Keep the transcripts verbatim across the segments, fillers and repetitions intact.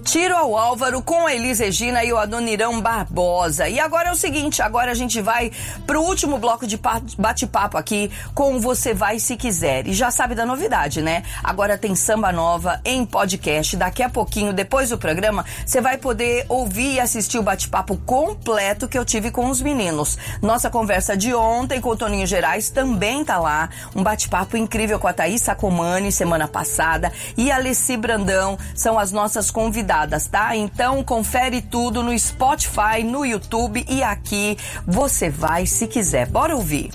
Tiro ao Álvaro com a Elis Regina e o Adonirão Barbosa. E agora é o seguinte, agora a gente vai pro último bloco de bate-papo aqui com Você Vai Se Quiser. E já sabe da novidade, né? Agora tem Samba Nova em podcast. Daqui a pouquinho, depois do programa, você vai poder ouvir e assistir o bate-papo completo que eu tive com os meninos. Nossa conversa de ontem com o Toninho Gerais também tá lá. Um bate-papo incrível com a Thaís Sacomani semana passada e a Alessi Brandão são as nossas convidadas. Tá? Então confere tudo no Spotify, no YouTube e aqui Você Vai Se Quiser. Bora ouvir.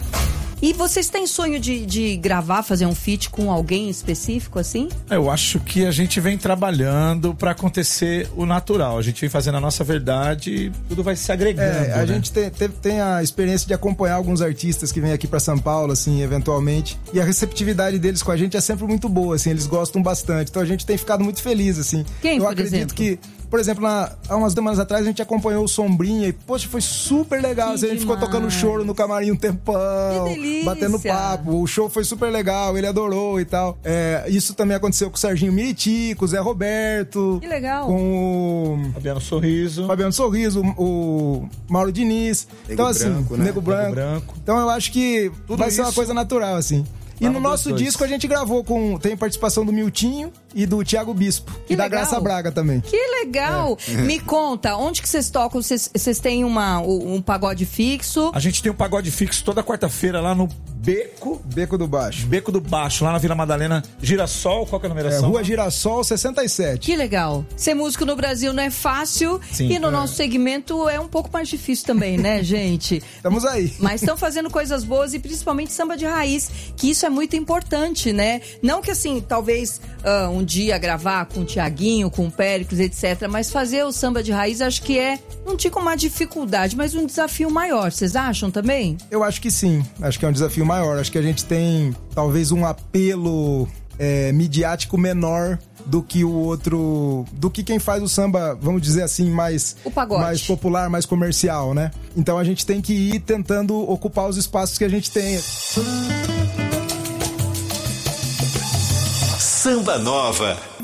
E vocês têm sonho de, de gravar, fazer um feat com alguém específico assim? Eu acho que a gente vem trabalhando pra acontecer o natural. A gente vem fazendo a nossa verdade e tudo vai se agregando. É, a né? gente tem, tem, tem a experiência de acompanhar alguns artistas que vêm aqui pra São Paulo, assim, eventualmente. E a receptividade deles com a gente é sempre muito boa, assim, eles gostam bastante. Então a gente tem ficado muito feliz, assim. Quem, Eu por acredito exemplo? que... Por exemplo, na, há umas semanas atrás a gente acompanhou o Sombrinha e, poxa, foi super legal. Assim, a gente ficou tocando choro no camarim um tempão. Que delícia. Batendo papo. O show foi super legal, ele adorou e tal. É, isso também aconteceu com o Serginho Miritico, o Zé Roberto. Que legal. Com o... Fabiano Sorriso. Fabiano Sorriso, o Mauro Diniz. Nego então, assim, Branco, né? Nego Branco. Nego Branco. Então eu acho que Tudo vai isso... ser uma coisa natural, assim. E no nosso dois. disco a gente gravou com... Tem participação do Miltinho e do Thiago Bispo. Que e da legal. Graça Braga também. Que legal! É. Me conta, onde que vocês tocam? Vocês, vocês têm uma, um pagode fixo? A gente tem um pagode fixo toda quarta-feira lá no Beco... Beco do Baixo. Beco do Baixo, lá na Vila Madalena. Girassol, qual que é a numeração? É, Rua Girassol sessenta e sete. Que legal. Ser músico no Brasil não é fácil. Sim, e no é. nosso segmento é um pouco mais difícil também, né, gente? Estamos aí. Mas estão fazendo coisas boas e principalmente samba de raiz, que isso é muito importante, né? Não que assim, talvez uh, um dia gravar com o Tiaguinho, com o Péricles, etcétera. Mas fazer o samba de raiz acho que é, não digo uma dificuldade, mas um desafio maior. Vocês acham também? Eu acho que sim. Acho que é um desafio maior. Acho que a gente tem talvez um apelo é, midiático menor do que o outro, do que quem faz o samba, vamos dizer assim, mais, o pagode. mais popular, mais comercial, né? Então a gente tem que ir tentando ocupar os espaços que a gente tem. Samba Nova,